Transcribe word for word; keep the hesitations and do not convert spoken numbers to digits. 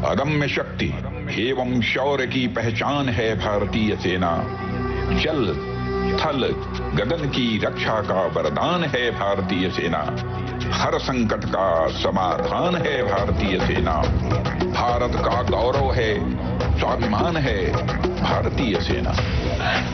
अदम्य शक्ति एवं शौर्य की पहचान है भारतीय सेना। जल थल गगन की रक्षा का वरदान है भारतीय सेना। हर संकट का समाधान है भारतीय सेना। भारत का गौरव है, स्वाभिमान है भारतीय सेना।